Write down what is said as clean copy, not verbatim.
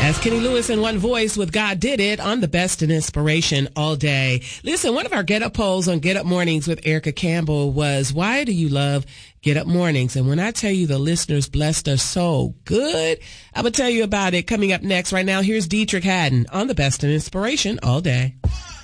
Kenny Lewis in one voice with God Did It on the Best in Inspiration all day. Listen, one of our Get Up polls on Get Up Mornings with Erica Campbell was, why do you love Get Up Mornings? And when I tell you the listeners blessed us so good, I'm going to tell you about it coming up next. Right now, here's Dietrich Haddon on the Best in Inspiration all day.